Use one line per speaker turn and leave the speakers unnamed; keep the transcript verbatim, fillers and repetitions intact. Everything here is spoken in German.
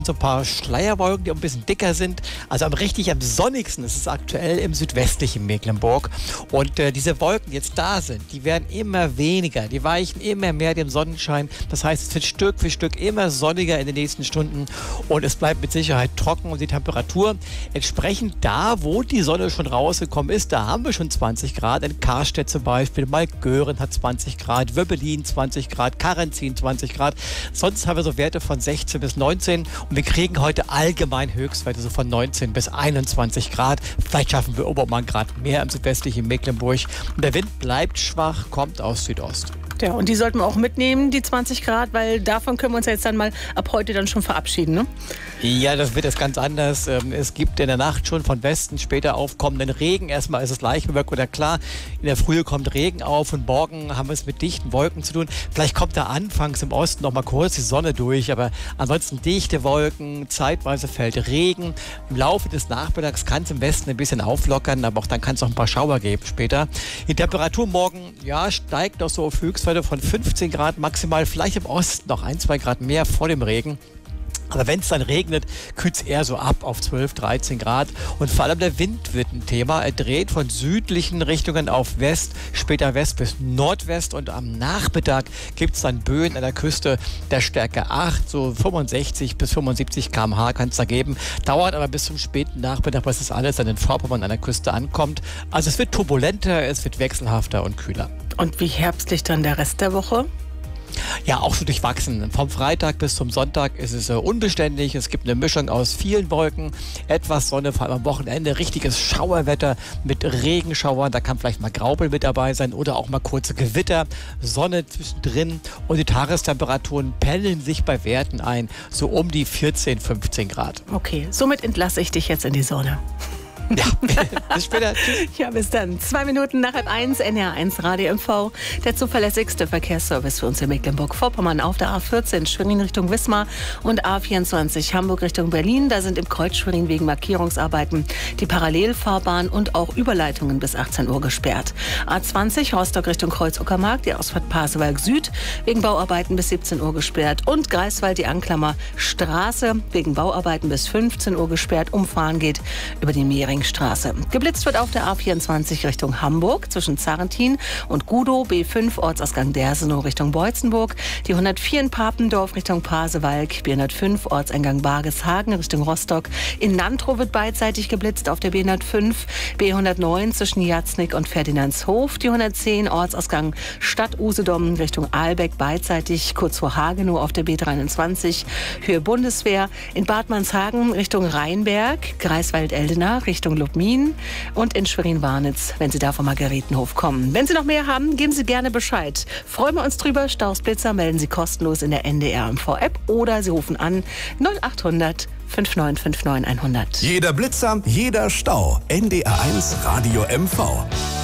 So ein paar Schleierwolken, die ein bisschen dicker sind. Also am richtig am sonnigsten ist es aktuell im südwestlichen Mecklenburg. Und äh, diese Wolken, die jetzt da sind, die werden immer weniger. Die weichen immer mehr dem Sonnenschein. Das heißt, es wird Stück für Stück immer sonniger in den nächsten Stunden. Und es bleibt mit Sicherheit trocken. Und die Temperatur entsprechend da, wo die Sonne schon rausgekommen ist, da haben wir schon zwanzig Grad. In Karstedt zum Beispiel, Malgören hat zwanzig Grad, Wöbbelin zwanzig Grad, Karrenzin zwanzig Grad. Sonst haben wir so Werte von sechzehn bis neunzehn. Und wir kriegen heute allgemein Höchstwerte so von neunzehn bis einundzwanzig Grad. Vielleicht schaffen wir Obermann Grad mehr im südwestlichen Mecklenburg. Und der Wind bleibt schwach, kommt aus Südost.
Ja, und die sollten wir auch mitnehmen, die zwanzig Grad, weil davon können wir uns jetzt dann mal ab heute dann schon verabschieden, ne?
Ja, das wird jetzt ganz anders. Es gibt in der Nacht schon von Westen später aufkommenden Regen. Erstmal ist es leicht bewölkt oder klar, in der Frühe kommt Regen auf und morgen haben wir es mit dichten Wolken zu tun. Vielleicht kommt da anfangs im Osten noch mal kurz die Sonne durch, aber ansonsten dichte Wolken, zeitweise fällt Regen. Im Laufe des Nachmittags kann es im Westen ein bisschen auflockern, aber auch dann kann es noch ein paar Schauer geben später. Die Temperatur morgen, ja, steigt noch so auf Höchstwerte von fünfzehn Grad maximal, vielleicht im Osten noch ein, zwei Grad mehr vor dem Regen. Aber wenn es dann regnet, kühlt es eher so ab auf zwölf, dreizehn Grad. Und vor allem der Wind wird ein Thema. Er dreht von südlichen Richtungen auf West, später West bis Nordwest. Und am Nachmittag gibt es dann Böen an der Küste der Stärke acht, so fünfundsechzig bis fünfundsiebzig Kilometer pro Stunde kann es da geben. Dauert aber bis zum späten Nachmittag, bis das alles an den Vorpommern an der Küste ankommt. Also es wird turbulenter, es wird wechselhafter und kühler.
Und wie herbstlich dann der Rest der Woche?
Ja, auch so durchwachsen. Vom Freitag bis zum Sonntag ist es äh, unbeständig. Es gibt eine Mischung aus vielen Wolken, etwas Sonne, vor allem am Wochenende richtiges Schauerwetter mit Regenschauern. Da kann vielleicht mal Graupel mit dabei sein oder auch mal kurze Gewitter, Sonne zwischendrin. Und die Tagestemperaturen pendeln sich bei Werten ein, so um die vierzehn, fünfzehn Grad.
Okay, somit entlasse ich dich jetzt in die Sonne.
Ja, bis später. Tschüss.
Ja, bis dann. Zwei Minuten nach halb eins, N R eins Radio M V. Der zuverlässigste Verkehrsservice für uns in Mecklenburg-Vorpommern auf der A vierzehn Schwerin Richtung Wismar und A vierundzwanzig Hamburg Richtung Berlin. Da sind im Kreuz Schwerin wegen Markierungsarbeiten die Parallelfahrbahn und auch Überleitungen bis achtzehn Uhr gesperrt. A zwanzig Rostock Richtung Kreuz-Uckermark, die Ausfahrt Pasewalk Süd wegen Bauarbeiten bis siebzehn Uhr gesperrt. Und Greifswald die Anklammer Straße wegen Bauarbeiten bis fünfzehn Uhr gesperrt. Umfahren geht über die Mehring Straße. Geblitzt wird auf der A vierundzwanzig Richtung Hamburg zwischen Zarrentin und Gudow, B fünf Ortsausgang Dersenow Richtung Beutzenburg, die hundertvier in Papendorf Richtung Pasewalk, B hundertfünf Ortseingang Bargeshagen Richtung Rostock. In Nantrow wird beidseitig geblitzt auf der B hundertfünf, B hundertneun zwischen Jatznik und Ferdinandshof, die hundertzehn Ortsausgang Stadt Usedom Richtung Ahlbeck beidseitig kurz vor Hagenow auf der B dreiundzwanzig Höhe Bundeswehr, in Bad Manshagen Richtung Rheinberg, Greifswald-Eldena Richtung Lubmin und in Schwerin-Warnitz, wenn Sie da vom Margaretenhof kommen. Wenn Sie noch mehr haben, geben Sie gerne Bescheid. Freuen wir uns drüber. Staus, Blitzer melden Sie kostenlos in der N D R M V-App oder Sie rufen an null achthundert fünf neun fünf neun hundert.
Jeder Blitzer, jeder Stau. N D R eins Radio M V.